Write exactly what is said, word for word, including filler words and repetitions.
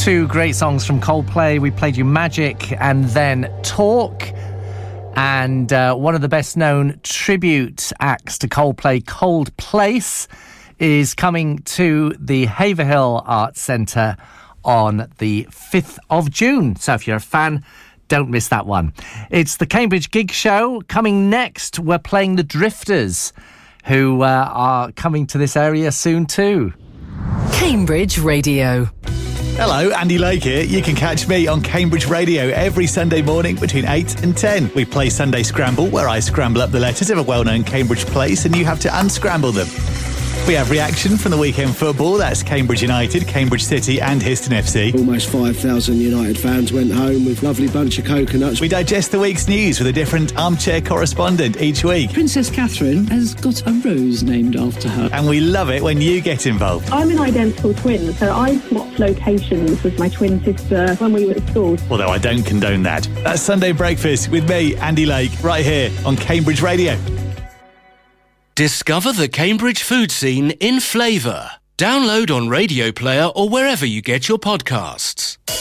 Two great songs from Coldplay. We played you Magic and then Talk. And uh, one of the best known tribute acts to Coldplay, Cold Place, is coming to the Haverhill Arts Centre on the fifth of June. So if you're a fan, don't miss that one. It's the Cambridge Gig Show. Coming next, we're playing the Drifters, who uh, are coming to this area soon too. Cambridge Radio. Hello, Andy Lake here. You can catch me on Cambridge Radio every Sunday morning between eight and ten. We play Sunday Scramble, where I scramble up the letters of a well-known Cambridge place and you have to unscramble them. We have reaction from the weekend football. That's Cambridge United, Cambridge City and Histon F C. Almost five thousand United fans went home with a lovely bunch of coconuts. We digest the week's news with a different armchair correspondent each week. Princess Catherine has got a rose named after her. And we love it when you get involved. I'm an identical twin, so I swapped locations with my twin sister when we were at school. Although I don't condone that. That's Sunday Breakfast with me, Andy Lake, right here on Cambridge Radio. Discover the Cambridge food scene in flavour. Download on Radio Player or wherever you get your podcasts.